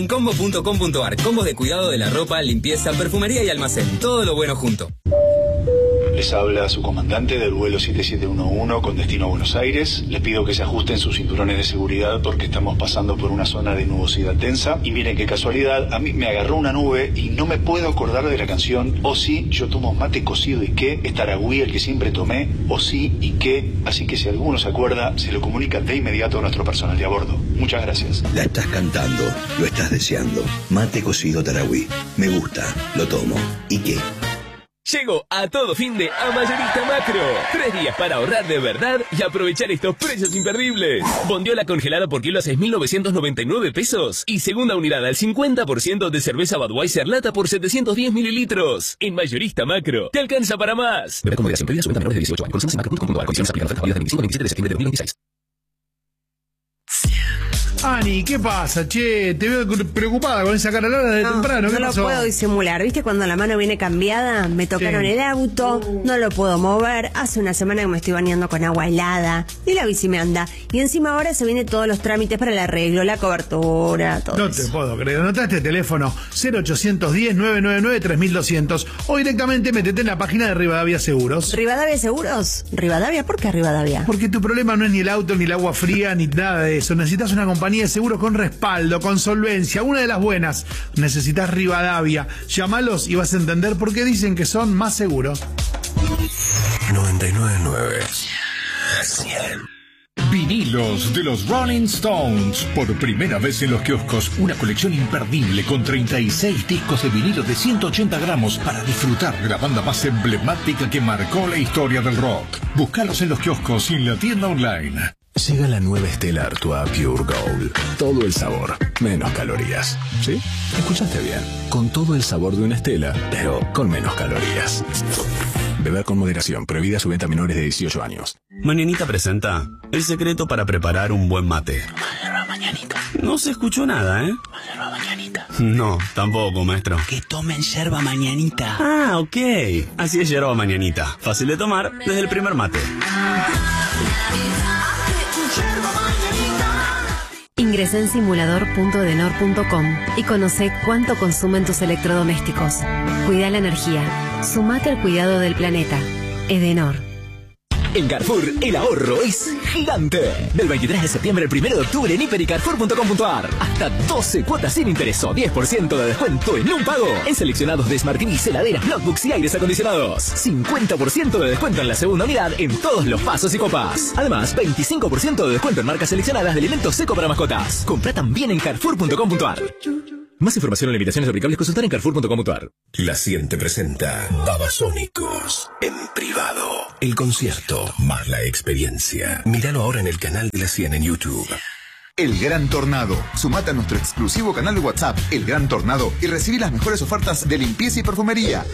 En combo.com.ar, combos de cuidado de la ropa, limpieza, perfumería y almacén. Todo lo bueno junto. Les habla su comandante del vuelo 7711 con destino a Buenos Aires. Les pido que se ajusten sus cinturones de seguridad porque estamos pasando por una zona de nubosidad densa. Y miren qué casualidad, a mí me agarró una nube y no me puedo acordar de la canción O sí, yo tomo mate cocido y qué, es Taragüí el que siempre tomé, O sí y qué. Así que si alguno se acuerda, se lo comunica de inmediato a nuestro personal de a bordo. Muchas gracias. La estás cantando, lo estás deseando. Mate cocido Taragüí. Me gusta, lo tomo. ¿Y qué? Llegó a todo fin de a Mayorista Macro. 3 días para ahorrar de verdad y aprovechar estos precios imperdibles. Bondiola congelada por kilo a 6.999 pesos. Y segunda unidad al 50% de cerveza Budweiser lata por 710 mililitros. En Mayorista Macro, te alcanza para más. Bebé con moderación, previa su venta a menores de 18 años. Condiciones en macro.com.ar. Condiciones aplican ofertas válidas del 25 al 27 de septiembre de 2026. Ani, ¿qué pasa? Che, te veo preocupada con esa cara larga de temprano. ¿Qué no pasó? lo puedo disimular. ¿Viste cuando la mano viene cambiada? Me tocaron el auto, no lo puedo mover. Hace una semana que me estoy bañando con agua helada. Y la bici me anda. Y encima ahora se vienen todos los trámites para el arreglo, la cobertura, todo No eso. te puedo creer. Anotá este teléfono 0810-999-3200 o directamente metete en la página de Rivadavia Seguros. ¿Rivadavia Seguros? ¿Rivadavia? ¿Por qué Rivadavia? Porque tu problema no es ni el auto, ni el agua fría, ni nada de eso. Necesitas una compañía de seguros con respaldo, con solvencia, una de las buenas. Necesitas Rivadavia. Llámalos y vas a entender por qué dicen que son más seguros. 99.9 Vinilos de los Rolling Stones. Por primera vez en los kioscos, una colección imperdible con 36 discos de vinilo de 180 gramos para disfrutar de la banda más emblemática que marcó la historia del rock. Búscalos en los kioscos y en la tienda online. Llega la nueva Stella Artois Pure Gold. Todo el sabor, menos calorías. ¿Sí? Escuchaste bien. Con todo el sabor de una Stella, pero con menos calorías. Beber con moderación. Prohibida su venta a menores de 18 años. Mañanita presenta el secreto para preparar un buen mate. Mañanita. No se escuchó nada, ¿eh? Mañanita. No, tampoco, maestro. Que tomen yerba mañanita. Ah, ok. Así es yerba mañanita. Fácil de tomar desde el primer mate. Ingresá en simulador.edenor.com y conoce cuánto consumen tus electrodomésticos. Cuida la energía. Sumate al cuidado del planeta. Edenor. En Carrefour, el ahorro es gigante. Del 23 de septiembre al 1 de octubre en hiper y carrefour.com.ar. Hasta 12 cuotas sin interés o 10% de descuento en un pago. En seleccionados de Smart TVs, heladeras, notebooks y aires acondicionados. 50% de descuento en la segunda unidad en todos los vasos y copas. Además, 25% de descuento en marcas seleccionadas de alimentos seco para mascotas. Compra también en carrefour.com.ar. Más información o limitaciones aplicables consultar en carrefour.com.ar. La Ciente presenta Babasónicos en privado. El concierto más la experiencia. Míralo ahora en el canal de La Cien en YouTube. El Gran Tornado. Sumate a nuestro exclusivo canal de WhatsApp, El Gran Tornado, y recibí las mejores ofertas de limpieza y perfumería.